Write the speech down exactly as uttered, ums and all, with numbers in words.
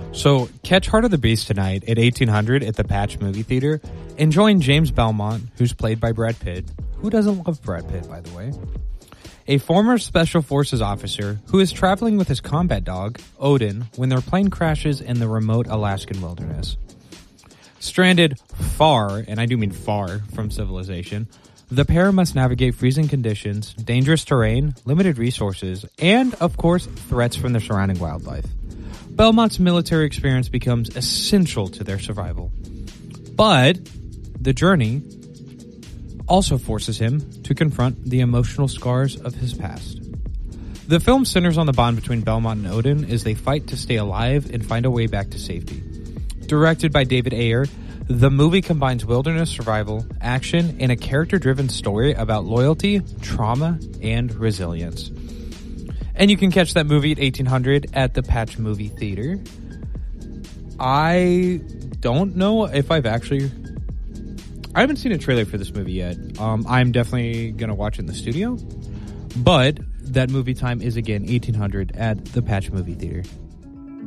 So catch Heart of the Beast tonight at eighteen hundred at the Patch Movie Theater and join James Belmont, who's played by Brad Pitt. Who doesn't love Brad Pitt, by the way? A former Special Forces officer who is traveling with his combat dog, Odin, when their plane crashes in the remote Alaskan wilderness. Stranded far, and I do mean far, from civilization, the pair must navigate freezing conditions, dangerous terrain, limited resources, and, of course, threats from the surrounding wildlife. Belmont's military experience becomes essential to their survival. But the journey also forces him to confront the emotional scars of his past. The film centers on the bond between Belmont and Odin as they fight to stay alive and find a way back to safety. Directed by David Ayer, the movie combines wilderness survival, action, and a character-driven story about loyalty, trauma, and resilience. And you can catch that movie at eighteen hundred at the Patch Movie Theater. I don't know if I've actually... I haven't seen a trailer for this movie yet. Um, I'm definitely going to watch it in the studio. But that movie time is, again, eighteen hundred at the Patch Movie Theater.